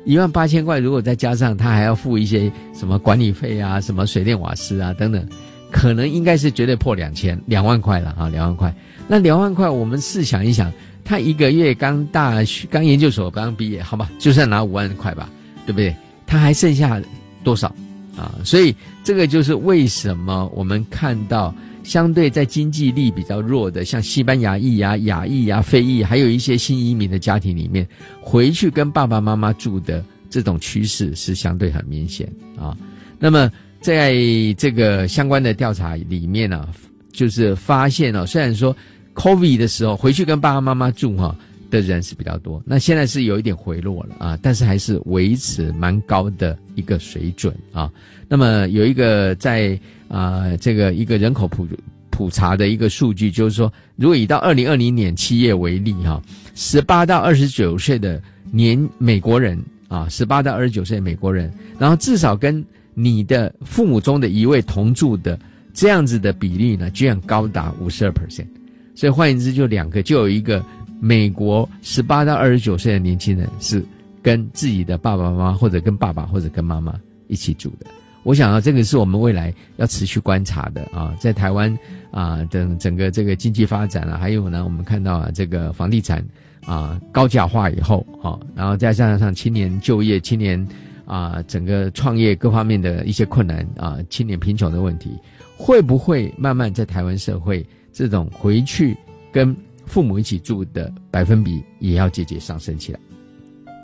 18000块，如果再加上他还要付一些什么管理费啊、什么水电瓦斯啊等等，可能应该是绝对破2万块了啊，2万块。那2万块，我们试想一想，他一个月刚大学、刚研究所刚毕业，好吧，就算拿5万块吧，对不对？他还剩下多少啊？所以这个就是为什么我们看到相对在经济力比较弱的，像西班牙裔啊、亚裔啊、非裔，还有一些新移民的家庭里面，回去跟爸爸妈妈住的这种趋势是相对很明显啊。那么在这个相关的调查里面呢，就是发现虽然说 COVID 的时候回去跟爸爸妈妈住的人是比较多，那现在是有一点回落了啊，但是还是维持蛮高的一个水准啊。那么有一个在这个一个人口普查的一个数据，就是说，如果以到2020年7月为例18到29岁的美国人啊，18到29岁的美国人，然后至少跟你的父母中的一位同住的这样子的比例呢，居然高达52%。所以换言之，就有一个美国18到29岁的年轻人是跟自己的爸爸妈妈，或者跟爸爸或者跟妈妈一起住的。我想这个是我们未来要持续观察的啊，在台湾等整个这个经济发展还有呢，我们看到这个房地产高价化以后然后再加上青年就业、青年整个创业各方面的一些困难青年贫穷的问题，会不会慢慢在台湾社会这种回去跟父母一起住的百分比也要节节上升起来？